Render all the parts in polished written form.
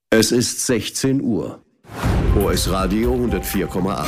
Es ist 16 Uhr. OS Radio 104,8.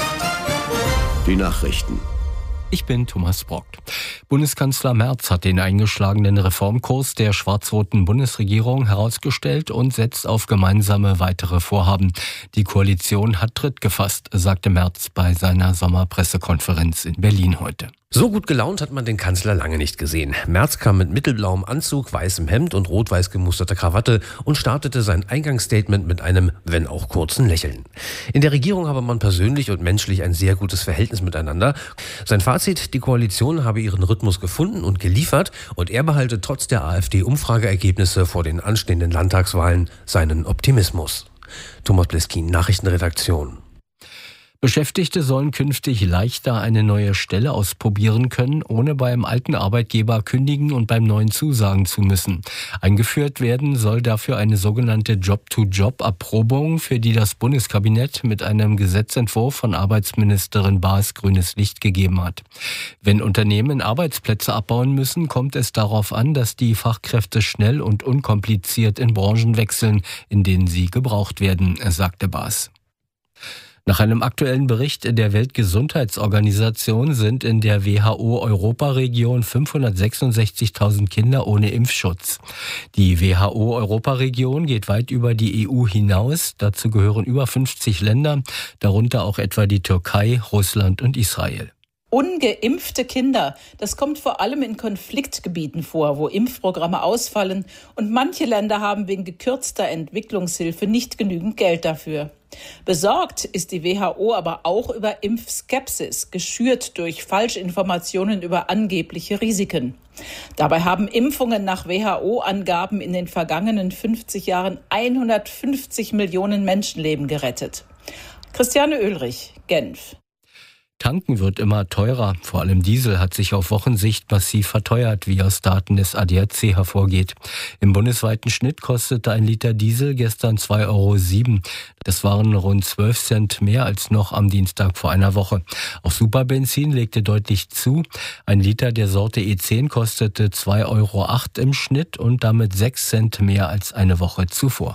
Die Nachrichten. Ich bin Thomas Brock. Bundeskanzler Merz hat den eingeschlagenen Reformkurs der schwarz-roten Bundesregierung herausgestellt und setzt auf gemeinsame weitere Vorhaben. Die Koalition hat Tritt gefasst, sagte Merz bei seiner Sommerpressekonferenz in Berlin heute. So gut gelaunt hat man den Kanzler lange nicht gesehen. Merz kam mit mittelblauem Anzug, weißem Hemd und rot-weiß gemusterter Krawatte und startete sein Eingangsstatement mit einem, wenn auch kurzen Lächeln. In der Regierung habe man persönlich und menschlich ein sehr gutes Verhältnis miteinander. Sein Fazit, die Koalition habe ihren Rhythmus gefunden und geliefert und er behalte trotz der AfD-Umfrageergebnisse vor den anstehenden Landtagswahlen seinen Optimismus. Thomas Bleskin, Nachrichtenredaktion. Beschäftigte sollen künftig leichter eine neue Stelle ausprobieren können, ohne beim alten Arbeitgeber kündigen und beim neuen zusagen zu müssen. Eingeführt werden soll dafür eine sogenannte Job-to-Job-Erprobung, für die das Bundeskabinett mit einem Gesetzentwurf von Arbeitsministerin Baas grünes Licht gegeben hat. Wenn Unternehmen Arbeitsplätze abbauen müssen, kommt es darauf an, dass die Fachkräfte schnell und unkompliziert in Branchen wechseln, in denen sie gebraucht werden, sagte Baas. Nach einem aktuellen Bericht der Weltgesundheitsorganisation sind in der WHO-Europaregion 566.000 Kinder ohne Impfschutz. Die WHO-Europaregion geht weit über die EU hinaus. Dazu gehören über 50 Länder, darunter auch etwa die Türkei, Russland und Israel. Ungeimpfte Kinder, das kommt vor allem in Konfliktgebieten vor, wo Impfprogramme ausfallen und manche Länder haben wegen gekürzter Entwicklungshilfe nicht genügend Geld dafür. Besorgt ist die WHO aber auch über Impfskepsis, geschürt durch Falschinformationen über angebliche Risiken. Dabei haben Impfungen nach WHO-Angaben in den vergangenen 50 Jahren 150 Millionen Menschenleben gerettet. Christiane Oehlrich, Genf. Tanken wird immer teurer. Vor allem Diesel hat sich auf Wochensicht massiv verteuert, wie aus Daten des ADAC hervorgeht. Im bundesweiten Schnitt kostete ein Liter Diesel gestern 2,07 €. Das waren rund 12 Cent mehr als noch am Dienstag vor einer Woche. Auch Superbenzin legte deutlich zu. Ein Liter der Sorte E10 kostete 2,08 € im Schnitt und damit 6 Cent mehr als eine Woche zuvor.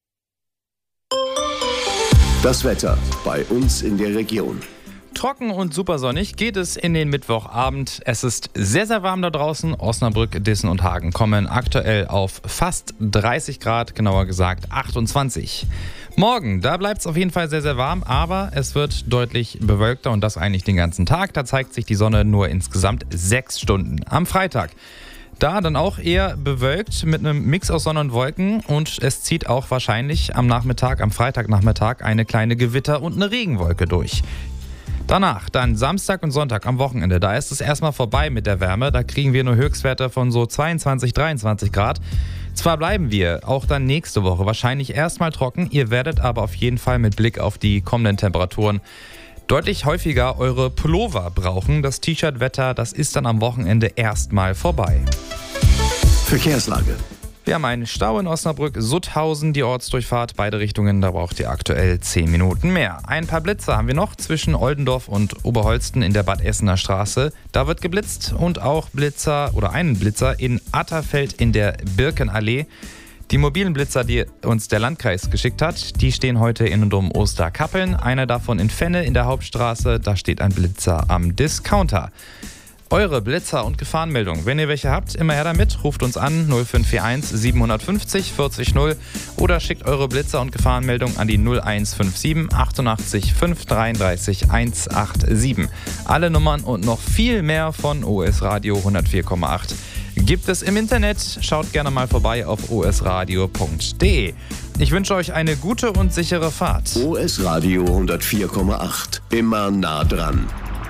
Das Wetter bei uns in der Region. Trocken und supersonnig geht es in den Mittwochabend. Es ist sehr, sehr warm da draußen. Osnabrück, Dissen und Hagen kommen aktuell auf fast 30 Grad, genauer gesagt 28. Morgen, da bleibt es auf jeden Fall sehr, sehr warm, aber es wird deutlich bewölkter und das eigentlich den ganzen Tag. Da zeigt sich die Sonne nur insgesamt 6 Stunden. Am Freitag, da dann auch eher bewölkt mit einem Mix aus Sonne und Wolken und es zieht auch wahrscheinlich am Freitagnachmittag eine kleine Gewitter- und eine Regenwolke durch. Danach, dann Samstag und Sonntag am Wochenende, da ist es erstmal vorbei mit der Wärme. Da kriegen wir nur Höchstwerte von so 22, 23 Grad. Zwar bleiben wir auch dann nächste Woche wahrscheinlich erstmal trocken, ihr werdet aber auf jeden Fall mit Blick auf die kommenden Temperaturen deutlich häufiger eure Pullover brauchen. Das T-Shirt-Wetter, das ist dann am Wochenende erstmal vorbei. Verkehrslage. Wir haben einen Stau in Osnabrück-Sutthausen, die Ortsdurchfahrt, beide Richtungen, da braucht ihr aktuell 10 Minuten mehr. Ein paar Blitzer haben wir noch zwischen Oldendorf und Oberholsten in der Bad Essener Straße. Da wird geblitzt und auch einen Blitzer in Atterfeld in der Birkenallee. Die mobilen Blitzer, die uns der Landkreis geschickt hat, die stehen heute in und um Osterkappeln. Einer davon in Fenne in der Hauptstraße, da steht ein Blitzer am Discounter. Eure Blitzer und Gefahrenmeldungen, wenn ihr welche habt, immer her damit, ruft uns an 0541 750 40 0 oder schickt eure Blitzer und Gefahrenmeldung an die 0157 88 533 187. Alle Nummern und noch viel mehr von OS Radio 104,8 gibt es im Internet. Schaut gerne mal vorbei auf osradio.de. Ich wünsche euch eine gute und sichere Fahrt. OS Radio 104,8. Immer nah dran.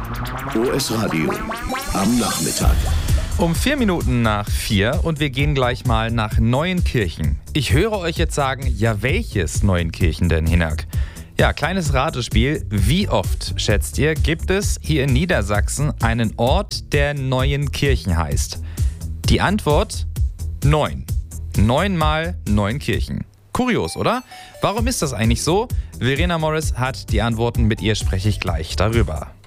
OS Radio am Nachmittag. Um 4 Minuten nach 4 und wir gehen gleich mal nach Neuenkirchen. Ich höre euch jetzt sagen, ja welches Neuenkirchen denn, Hinak? Ja, kleines Ratespiel. Wie oft, schätzt ihr, gibt es hier in Niedersachsen einen Ort, der Neuenkirchen heißt? Die Antwort 9. 9 mal Neuenkirchen. Kurios, oder? Warum ist das eigentlich so? Verena Morris hat die Antworten, mit ihr spreche ich gleich darüber.